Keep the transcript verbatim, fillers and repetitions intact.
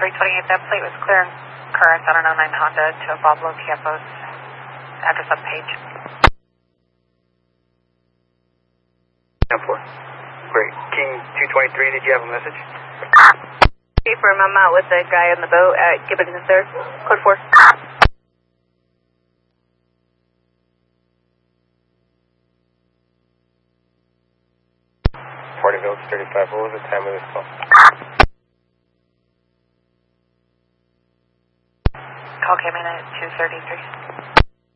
three twenty-eight, that plate was clear and current on an oh nine Honda to a Bob Low Tiempos. Address on page. ten four. Great. King two twenty-three, did you have a message? Confirm, I'm out with the guy on the boat at Gibbons and third. Code four. Forty Village thirty-five, what was the time of this call? Call came in at two thirty-three.